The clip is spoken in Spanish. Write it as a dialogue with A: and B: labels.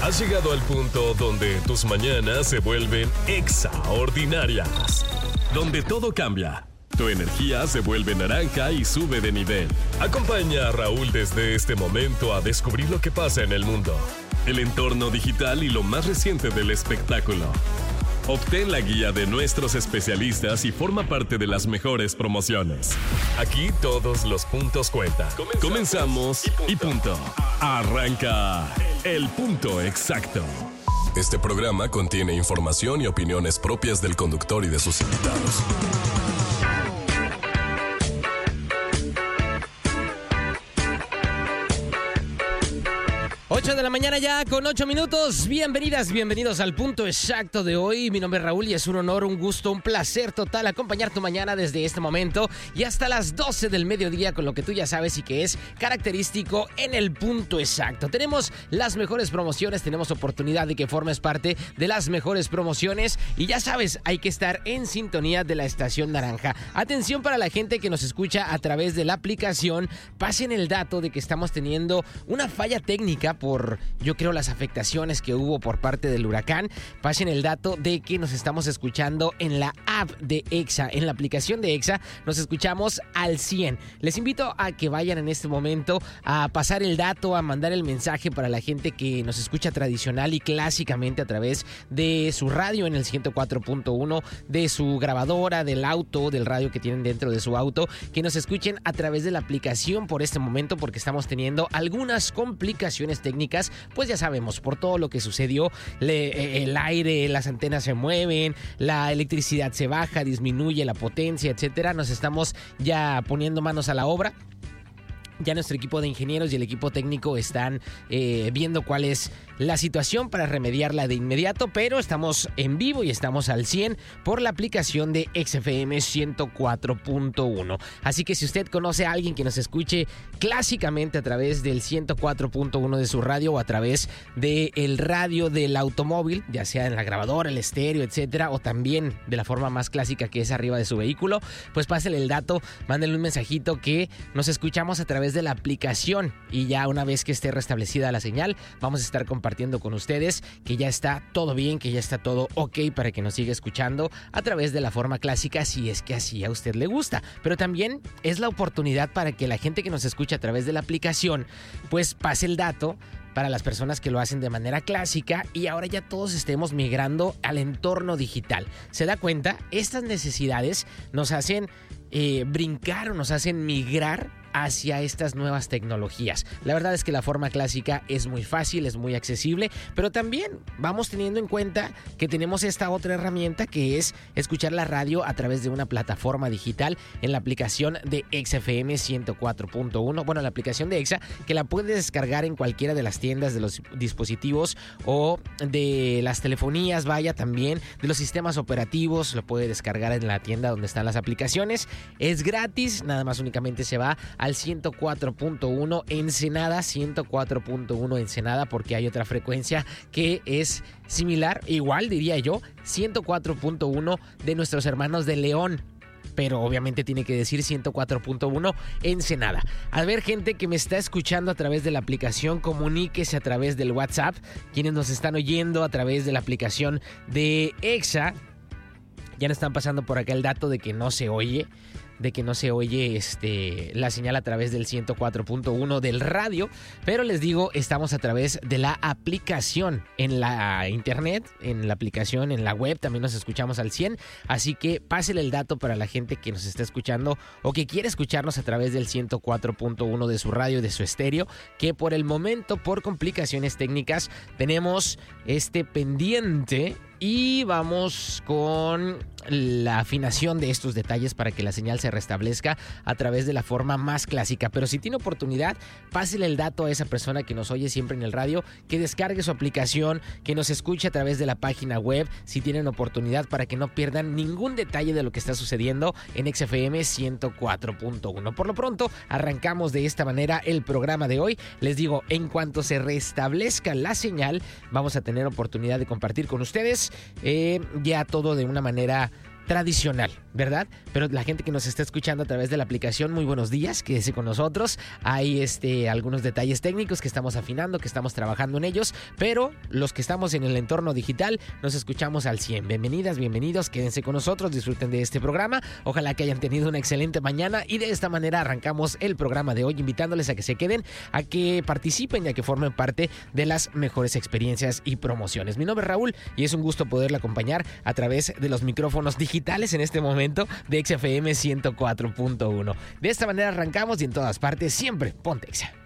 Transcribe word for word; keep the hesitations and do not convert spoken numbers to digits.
A: Has llegado al punto donde tus mañanas se vuelven extraordinarias, donde todo cambia. Tu energía se vuelve naranja y sube de nivel. Acompaña a Raúl desde este momento a descubrir lo que pasa en el mundo, el entorno digital y lo más reciente del espectáculo. Obtén la guía de nuestros especialistas y forma parte de las mejores promociones. Aquí todos los puntos cuentan. Comenzamos, Comenzamos y, punto. y punto. Arranca el punto exacto. Este programa contiene información y opiniones propias del conductor y de sus invitados.
B: ocho de la mañana ya con ocho minutos. Bienvenidas, bienvenidos al punto exacto de hoy. Mi nombre es Raúl y es un honor, un gusto, un placer total acompañar tu mañana desde este momento y hasta las doce del mediodía con lo que tú ya sabes y que es característico en el punto exacto. Tenemos las mejores promociones, tenemos oportunidad de que formes parte de las mejores promociones y ya sabes, hay que estar en sintonía de la estación naranja. Atención para la gente que nos escucha a través de la aplicación, pasen el dato de que estamos teniendo una falla técnica por por, yo creo, las afectaciones que hubo por parte del huracán. Pasen el dato de que nos estamos escuchando en la app de Exa, en la aplicación de Exa, nos escuchamos al cien. Les invito a que vayan en este momento a pasar el dato, a mandar el mensaje para la gente que nos escucha tradicional y clásicamente a través de su radio en el ciento cuatro punto uno, de su grabadora, del auto, del radio que tienen dentro de su auto, que nos escuchen a través de la aplicación por este momento porque estamos teniendo algunas complicaciones técnicas. Pues ya sabemos, por todo lo que sucedió, le, el aire, las antenas se mueven, la electricidad se baja, disminuye la potencia, etcétera. Nos estamos ya poniendo manos a la obra. Ya nuestro equipo de ingenieros y el equipo técnico están eh, viendo cuál es la situación para remediarla de inmediato, pero estamos en vivo y estamos al cien por la aplicación de X F M ciento cuatro punto uno. Así que si usted conoce a alguien que nos escuche clásicamente a través del ciento cuatro punto uno de su radio o a través del radio del automóvil, ya sea en la grabadora, el estéreo, etcétera, o también de la forma más clásica que es arriba de su vehículo, pues pásele el dato, mándenle un mensajito que nos escuchamos a través de la aplicación y ya una vez que esté restablecida la señal vamos a estar compartiendo con ustedes que ya está todo bien, que ya está todo ok para que nos siga escuchando a través de la forma clásica si es que así a usted le gusta, pero también es la oportunidad para que la gente que nos escucha a través de la aplicación pues pase el dato para las personas que lo hacen de manera clásica y ahora ya todos estemos migrando al entorno digital. ¿Se da cuenta? Estas necesidades nos hacen eh, brincar o nos hacen migrar hacia estas nuevas tecnologías. La verdad es que la forma clásica es muy fácil, es muy accesible, pero también vamos teniendo en cuenta que tenemos esta otra herramienta que es escuchar la radio a través de una plataforma digital en la aplicación de X F M ciento cuatro punto uno. Bueno, la aplicación de Exa que la puedes descargar en cualquiera de las tiendas de los dispositivos o de las telefonías, vaya, también de los sistemas operativos, lo puede descargar en la tienda donde están las aplicaciones. Es gratis, nada más únicamente se va al ciento cuatro punto uno Ensenada, ciento cuatro punto uno Ensenada, porque hay otra frecuencia que es similar, igual diría yo, ciento cuatro punto uno de nuestros hermanos de León, pero obviamente tiene que decir ciento cuatro punto uno Ensenada. A ver, gente que me está escuchando a través de la aplicación, comuníquese a través del WhatsApp. Quienes nos están oyendo a través de la aplicación de Exa, ya nos están pasando por acá el dato de que no se oye. de que no se oye este, la señal a través del ciento cuatro punto uno del radio, pero les digo, estamos a través de la aplicación en la internet, en la aplicación, en la web, también nos escuchamos al cien, así que pásele el dato para la gente que nos está escuchando o que quiere escucharnos a través del ciento cuatro punto uno de su radio, de su estéreo, que por el momento, por complicaciones técnicas, tenemos este pendiente. Y vamos con la afinación de estos detalles para que la señal se restablezca a través de la forma más clásica. Pero si tiene oportunidad, pásele el dato a esa persona que nos oye siempre en el radio, que descargue su aplicación, que nos escuche a través de la página web, si tienen oportunidad, para que no pierdan ningún detalle de lo que está sucediendo en X F M ciento cuatro punto uno. Por lo pronto, arrancamos de esta manera el programa de hoy. Les digo, en cuanto se restablezca la señal, vamos a tener oportunidad de compartir con ustedes Eh, ya todo de una manera tradicional, ¿verdad? Pero la gente que nos está escuchando a través de la aplicación, muy buenos días, quédese con nosotros. Hay este, algunos detalles técnicos que estamos afinando, que estamos trabajando en ellos, pero los que estamos en el entorno digital nos escuchamos al cien. Bienvenidas, bienvenidos, quédense con nosotros, disfruten de este programa. Ojalá que hayan tenido una excelente mañana y de esta manera arrancamos el programa de hoy, invitándoles a que se queden, a que participen y a que formen parte de las mejores experiencias y promociones. Mi nombre es Raúl y es un gusto poderle acompañar a través de los micrófonos digitales en este momento de X F M ciento cuatro punto uno. De esta manera arrancamos y en todas partes siempre ponte Exa.